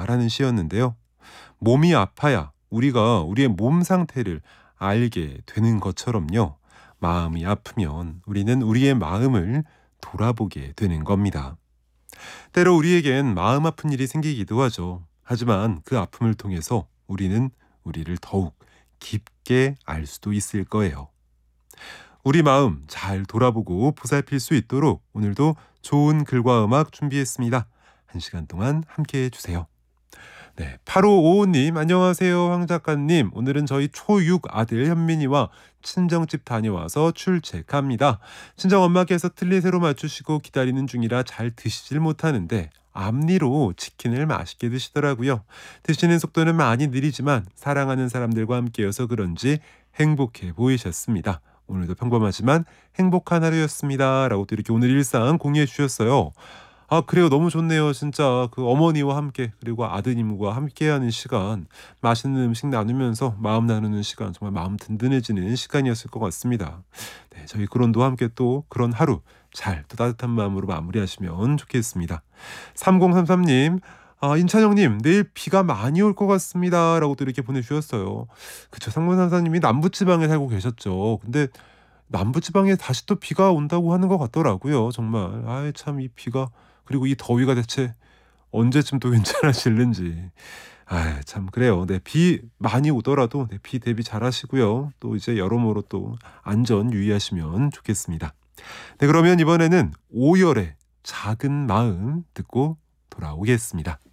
말하는 시였는데요. 몸이 아파야 우리가 우리의 몸 상태를 알게 되는 것처럼요. 마음이 아프면 우리는 우리의 마음을 돌아보게 되는 겁니다. 때로 우리에겐 마음 아픈 일이 생기기도 하죠. 하지만 그 아픔을 통해서 우리는 우리를 더욱 깊게 알 수도 있을 거예요. 우리 마음 잘 돌아보고 보살필 수 있도록 오늘도 좋은 글과 음악 준비했습니다. 1시간 동안 함께해 주세요. 네, 8555님 안녕하세요 황 작가님. 오늘은 저희 초6 아들 현민이와 친정집 다녀와서 출첵합니다. 친정엄마께서 틀니새로 맞추시고 기다리는 중이라 잘 드시질 못하는데 앞니로 치킨을 맛있게 드시더라고요. 드시는 속도는 많이 느리지만 사랑하는 사람들과 함께여서 그런지 행복해 보이셨습니다. 오늘도 평범하지만 행복한 하루였습니다. 라고 또 이렇게 오늘 일상 공유해 주셨어요. 아, 그래요. 너무 좋네요. 진짜 그 어머니와 함께 그리고 아드님과 함께하는 시간, 맛있는 음식 나누면서 마음 나누는 시간, 정말 마음 든든해지는 시간이었을 것 같습니다. 네, 저희 그런도와 함께 또 그런 하루 잘 또 따뜻한 마음으로 마무리하시면 좋겠습니다. 3033님 인찬형님 내일 비가 많이 올 것 같습니다. 라고 또 이렇게 보내주셨어요. 그쵸, 상무사사님이 남부지방에 살고 계셨죠. 근데 남부지방에 다시 또 비가 온다고 하는 것 같더라고요. 정말 아이 참 이 비가 그리고 이 더위가 대체 언제쯤 또 괜찮아질는지. 아, 참 그래요. 네, 비 많이 오더라도 네, 비 대비 잘 하시고요. 또 이제 여러모로 또 안전 유의하시면 좋겠습니다. 네, 그러면 이번에는 오열의 작은 마음 듣고 돌아오겠습니다.